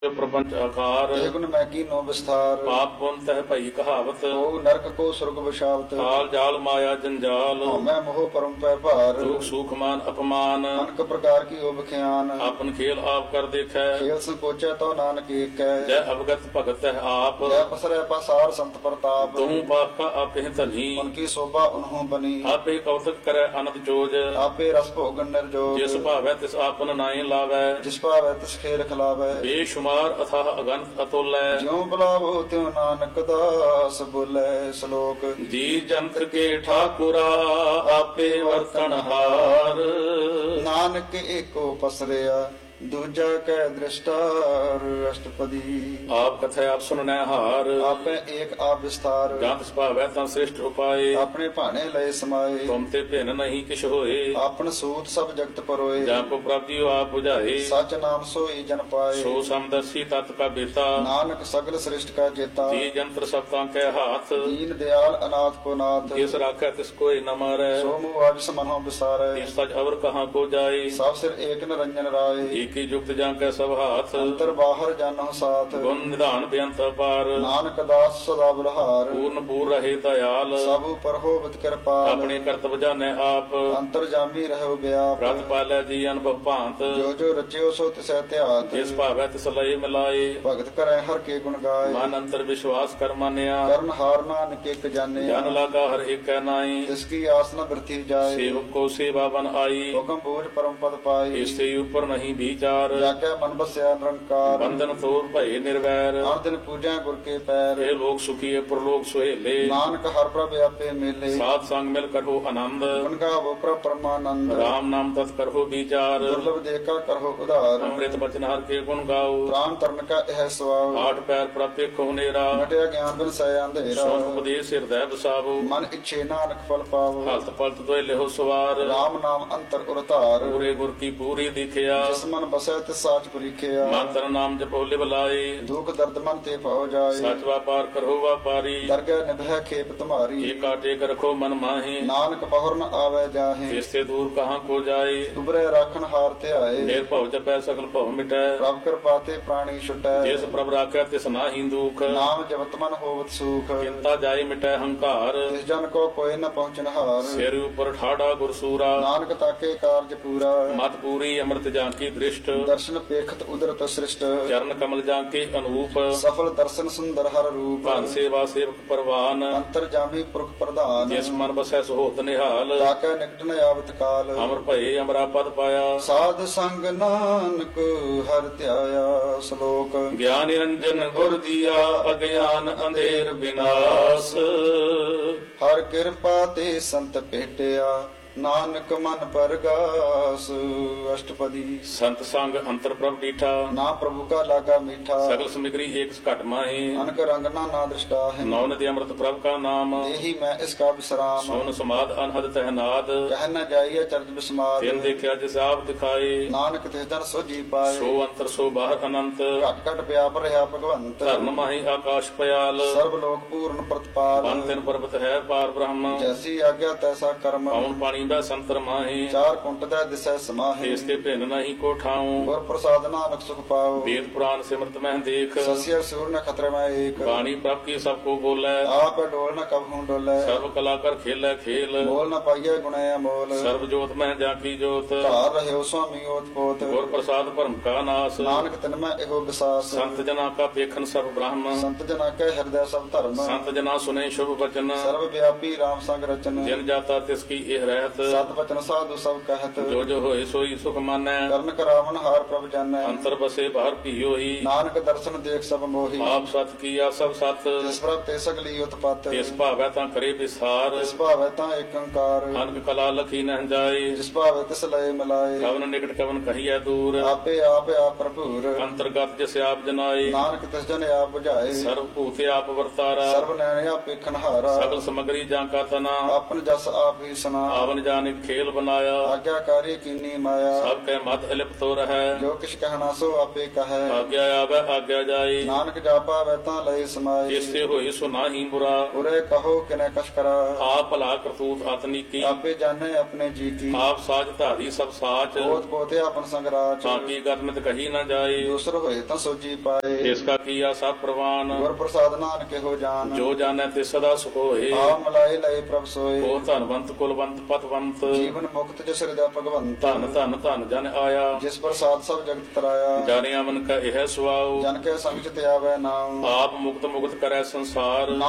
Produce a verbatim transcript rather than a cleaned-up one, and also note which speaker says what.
Speaker 1: प्रपंच आकार
Speaker 2: गुण मैकी नो विस्तार
Speaker 1: पाप पुन तह भई कहावत
Speaker 2: ओ नरक को सुर्ग बशावत
Speaker 1: काल जाल माया जंजाल
Speaker 2: मैं मोह परम पै भार
Speaker 1: दुख सुख मान अपमान
Speaker 2: अनक प्रकार की ओ बख्यान
Speaker 1: आपन खेल आप कर देखै
Speaker 2: खेल संकोचै तो नानक एक कै
Speaker 1: जय अवगत भगत है आप
Speaker 2: जय पसरै पसार संत प्रताप
Speaker 1: तुम पाप का आपे धनी
Speaker 2: उनकी शोभा उन्हों बनी
Speaker 1: आपे कौतक करे अनंत जोज
Speaker 2: आपे रस भोगन निर्जोग
Speaker 1: जिस भावै तिस आपन नाई लावै
Speaker 2: जिस भावै तिस खेल खिलावै
Speaker 1: बेशुमार अथाह अगंत अतुल
Speaker 2: ज्यों बुलावो त्यों नानक दास बोले श्लोक
Speaker 1: जी जंत के ठाकुरा आपे वर्तनहार
Speaker 2: नानक एको पसरिया दूजा कै दृष्टार अष्टपदी
Speaker 1: आप कथा आप सुनने हार
Speaker 2: आपे एक आप विस्तार
Speaker 1: जंत सुभावै तं श्रेष्ठ उपाय
Speaker 2: अपने भाने लय समाए
Speaker 1: तुम ते भिन नहीं किछ होए
Speaker 2: आपन सूत सब जगत परोए
Speaker 1: जां को प्राप्तियो आप बुझाए
Speaker 2: सच नाम सोई जन पाए
Speaker 1: सो समदर्शी तत् का बेता
Speaker 2: नानक सगल सृष्ट का जेता
Speaker 1: जी जंत्र सब तां कै हाथ
Speaker 2: दीन दयाल अनाथ को नाथ
Speaker 1: जिस राखै तिस कोई न मारै
Speaker 2: सो मुआज समनो विसारे
Speaker 1: तिस सज अवर कहाँ को जाए
Speaker 2: सब सिर एक निरंजन राय
Speaker 1: की युक्त जां कै सब हाथ
Speaker 2: अंतर बाहर जानो साथ
Speaker 1: गुण निधान बेअंत अपार
Speaker 2: नानक दास सदा बलहार
Speaker 1: पूर्ण पूर रहे दयाल
Speaker 2: सब पर होवत कृपाल
Speaker 1: अपने कर्तव्य जाने आप
Speaker 2: अंतर जामी रहो व्याप
Speaker 1: प्रत पालै जी अनुभव भांत
Speaker 2: जो जो रचियो सो तिसै त्यात
Speaker 1: जिस भावै तिस लय मिलाए
Speaker 2: भगत करे हर के गुण गाय
Speaker 1: मन अंतर विश्वास कर मानिया
Speaker 2: कर्ण हार नानक एक जाने
Speaker 1: जन लागा हर एक नाई
Speaker 2: जिसकी आस न वृथी जाए
Speaker 1: सेवक को सेवा बन आई
Speaker 2: हुक्म बोझ परम पद पाए
Speaker 1: इससे ऊपर नहीं विचार
Speaker 2: जाके मन बसया निरंकार
Speaker 1: बंधन तोर भय निर्वैर
Speaker 2: हर दिन पूजा गुर के पैर
Speaker 1: हे लोग सुखी प्रलोक सुहेले
Speaker 2: नानक हर प्रभ आपे मेले
Speaker 1: साध संग मिल करहो आनंद
Speaker 2: उनका वो प्रभ परमानंद
Speaker 1: राम नाम तत् करहो विचार
Speaker 2: दुर्लभ देखा करहो उदार
Speaker 1: अमृत बचन हर के गुण गाओ
Speaker 2: प्राण तरण का यह स्वभाव
Speaker 1: आठ पैर प्राप्त नेरा
Speaker 2: नटया ज्ञान बिन सय अंधेरा
Speaker 1: सोन उपदेश हृदय बसावो
Speaker 2: मन इच्छे नानक फल पावो
Speaker 1: हलत पलत दोय लेहो सवार
Speaker 2: राम नाम अंतर उरतार
Speaker 1: पूरे गुर की पूरी दिखिया
Speaker 2: जिस मन बसै तिस साच परीखिया
Speaker 1: मंत्र नाम जपो लिव लाए
Speaker 2: दुख दर्द मन ते पाओ जाए
Speaker 1: सच व्यापार करहो व्यापारी
Speaker 2: दरगह निभय खेप तुम्हारी
Speaker 1: एक काटे कर रखो मन माहे
Speaker 2: नानक बहुर न आवे जाहे
Speaker 1: इससे दूर कहाँ को जाए
Speaker 2: उबरे राखन हार ते आए
Speaker 1: ढेर भव जपै सकल भव मिटै
Speaker 2: प्रभ कृपा ते प्राणी छुटै
Speaker 1: जिस प्रभ राखै तिस नाहि दुख
Speaker 2: नाम जपत मन होवत सुख
Speaker 1: चिंता जाय मिटै हंकार
Speaker 2: तिस जन को कोई न पहुँचन हार
Speaker 1: सिर ऊपर ठाड़ा गुरसूरा
Speaker 2: नानक ताके कारज पूरा
Speaker 1: मत पूरी अमृत जाकी दृष्ट
Speaker 2: दर्शन पेखत उदरत सृष्ट
Speaker 1: चरण कमल जाके अनूप
Speaker 2: सफल दर्शन सुंदर हर रूप
Speaker 1: भान सेवा सेवक परवान
Speaker 2: अंतर जामी पुरख प्रधान
Speaker 1: जिस मन बसै सुहोत निहाल
Speaker 2: ताके निकट न आवत काल
Speaker 1: अमर भये अमरा पद पाया
Speaker 2: साध संग नानक हर त्याया श्लोक
Speaker 1: ज्ञान निरंजन गुर दिया अज्ञान अंधेर विनाश
Speaker 2: हर कृपा ते संत भेटिया नानक मन परगास अष्टपदी
Speaker 1: संत संग अंतर प्रभ डीठा
Speaker 2: ना प्रभु का लागा मीठा
Speaker 1: सकल समिग्री एक घट माहे
Speaker 2: अनक रंग ना ना दृष्टा है
Speaker 1: नौ नदी अमृत प्रभ का नाम
Speaker 2: देही मैं इसका विश्राम
Speaker 1: सोन समाद अनहद तहनाद
Speaker 2: कह न जाइए चर्च विस्माद
Speaker 1: तिन देखा जिस आप दिखाए
Speaker 2: नानक ते जन सो जी पाए
Speaker 1: सो अंतर सो बाहर अनंत
Speaker 2: घट घट व्याप रहा भगवंत
Speaker 1: धर्म माही आकाश पयाल
Speaker 2: सर्व लोक पूर्ण प्रतिपाल
Speaker 1: बन तिन पर्वत है पार ब्रह्म
Speaker 2: जैसी आज्ञा तैसा कर्म
Speaker 1: पवन पानी बह संतर माहे
Speaker 2: चार कुंट दै दिसै समाहे
Speaker 1: इसके भिन्न नहीं को ठाऊं
Speaker 2: गुर प्रसाद नानक सुख पाओ
Speaker 1: वेद पुराण सिमरत मह देख
Speaker 2: सस्य सूर न खतरे में एक
Speaker 1: वाणी प्रभ की सबको बोलै
Speaker 2: आप डोल न कब हूं डोले
Speaker 1: सर्व कला कर खेलै खेल
Speaker 2: बोल न पाइए गुणे अमोल
Speaker 1: सर्व जोत मह जाकी जोत
Speaker 2: धार रहे स्वामी ओत पोत
Speaker 1: गुर प्रसाद भरम का नाश
Speaker 2: नानक तिन में एहो विसास
Speaker 1: संत जना का पेखन सर्व ब्रह्म
Speaker 2: संत जना के हृदय सब धर्म
Speaker 1: संत जना सुने शुभ वचन
Speaker 2: सर्व व्यापी राम संग रचन
Speaker 1: जिन जाता तिसकी एह रहत
Speaker 2: सत वचन साधु सब कहत
Speaker 1: जो जो होए सोई सुख मानै
Speaker 2: कर्ण करावन हार प्रभ जानै
Speaker 1: अंतर बसे बाहर पियो ही
Speaker 2: नानक दर्शन देख सब मोही
Speaker 1: आप सत किया सब सत
Speaker 2: जिस प्रभ ते सगली उत्पत
Speaker 1: तिस भावै तां करे विसार
Speaker 2: जिस भावै तां एक अंकार
Speaker 1: अनक कला लखी न जाए
Speaker 2: जिस भावै तिस लय मिलाए
Speaker 1: कवन निकट कवन कहिए दूर
Speaker 2: आपे आप आप प्रभुर
Speaker 1: अंतर्गत जिस आप जनाए
Speaker 2: नानक तिस जन आप बुझाए
Speaker 1: सर्व भूते आप वर्तारा
Speaker 2: सर्व नैन आप पेखन हारा
Speaker 1: सकल समगरी जां का तना
Speaker 2: आपन जस आप ही सना
Speaker 1: आवन ਭਵਨ ਜਾਨਿ ਖੇਲ ਬਨਾਇਆ
Speaker 2: ਆਗਿਆਕਾਰੀ ਕੀਨੀ ਮਾਇਆ
Speaker 1: ਸਭ ਕੈ ਮਤ ਅਲਿਪਤੋ ਰਹੈ
Speaker 2: ਜੋ ਕਿਛ ਕਹਿਣਾ ਸੋ ਆਪੇ ਕਹੈ
Speaker 1: ਆਗਿਆ ਆਵੈ ਆਗਿਆ ਜਾਈ
Speaker 2: ਨਾਨਕ ਜਾਪਾ ਵੈ ਤਾਂ ਲਈ ਸਮਾਈ
Speaker 1: ਜਿਸੇ ਹੋਏ ਸੋ ਨਾਹੀ ਬੁਰਾ
Speaker 2: ਉਰੇ ਕਹੋ ਕਿਨੇ ਕਛ ਕਰਾ
Speaker 1: ਆਪ ਭਲਾ ਕਰਤੂਤ ਆਤਨੀ ਕੀ
Speaker 2: ਆਪੇ ਜਾਣੇ ਆਪਣੇ ਜੀ ਕੀ
Speaker 1: ਆਪ ਸਾਜ ਧਾਰੀ ਸਭ ਸਾਚ
Speaker 2: ਬੋਧ ਪੋਤੇ ਆਪਨ ਸੰਗਰਾਚ
Speaker 1: ਤਾਂ ਕੀ ਕਰਨਿਤ ਕਹੀ ਨਾ ਜਾਏ
Speaker 2: ਦੂਸਰ ਹੋਏ ਤਾਂ ਸੋਜੀ ਪਾਏ
Speaker 1: ਇਸ ਕਾ ਕੀਆ ਸਭ ਪ੍ਰਵਾਨ
Speaker 2: ਗੁਰ ਪ੍ਰਸਾਦ ਨਾਨਕ ਹੋ ਜਾਨ
Speaker 1: ਜੋ ਜਾਣੈ ਤੇ ਸਦਾ ਸੁਖ ਹੋਏ
Speaker 2: ਆ ਮਲਾਏ ਲਏ ਪ੍ਰਭ ਸੋਏ
Speaker 1: ਉਹ ਧਨਵੰਤ ਕੁਲਵੰਤ ਪਤਵੰਤ
Speaker 2: ਜੀਵਨ ਮੁਕਤ ਜਿਸ ਹਿਰਦੈ ਭਗਵੰਤ
Speaker 1: ਧਨ ਧਨ ਧਨ ਜਨ ਆਇਆ
Speaker 2: ਜਿਸ ਪ੍ਰਸਾਦ ਸਭ ਜਗਤ ਤਰਾਇਆ
Speaker 1: ਜਾਣਿਆ ਮਨ ਕਾ ਇਹ ਸੁਆਉ
Speaker 2: ਜਨ ਕੇ ਸੰਗ ਚ ਧਿਆਵੈ ਨਾਮ
Speaker 1: ਆਪ ਮੁਕਤ ਮੁਕਤ ਕਰੈ ਸੰਸਾਰ